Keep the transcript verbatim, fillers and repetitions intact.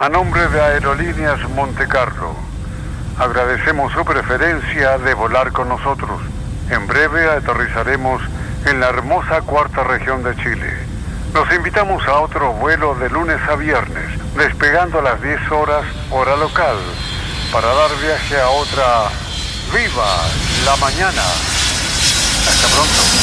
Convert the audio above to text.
A nombre de Aerolíneas Montecarlo, agradecemos su preferencia de volar con nosotros. En breve aterrizaremos en la hermosa cuarta región de Chile. Los invitamos a otro vuelo de lunes a viernes, despegando a las diez horas hora local, para dar viaje a otra Viva la Mañana. Hasta pronto.